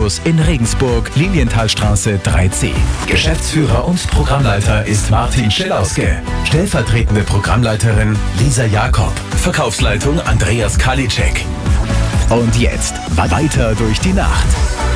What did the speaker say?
Campus in Regensburg, Lilienthalstraße 3C. Geschäftsführer und Programmleiter ist Martin Schellauske. Stellvertretende Programmleiterin Lisa Jakob. Verkaufsleitung Andreas Kalitschek. Und jetzt weiter durch die Nacht.